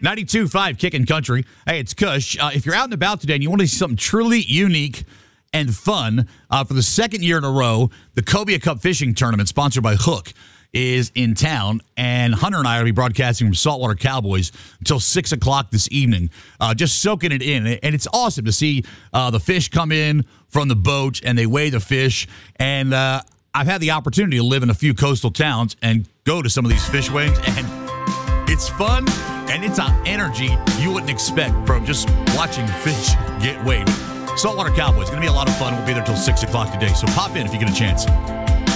92.5 Kickin' Country. Hey, it's Kush. If you're out and about today and you want to see something truly unique and fun, for the second year in a row, the Cobia Cup Fishing Tournament, sponsored by Hook, is in town. And Hunter and I will be broadcasting from Saltwater Cowboys until 6 o'clock this evening, just soaking it in. And it's awesome to see the fish come in from the boat, and they weigh the fish. And I've had the opportunity to live in a few coastal towns and go to some of these fish weighings, and it's fun, and it's an energy you wouldn't expect from just watching fish get weighed. Saltwater Cowboys, going to be a lot of fun. We'll be there till 6 o'clock today, so pop in if you get a chance.